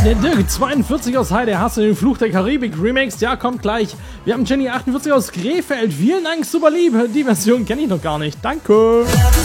Der Dirk 42 aus Heide, hast du den Fluch der Karibik Remix? Ja, kommt gleich. Wir haben Jenny 48 aus Krefeld. Vielen Dank, super lieb. Die Version kenne ich noch gar nicht. Danke.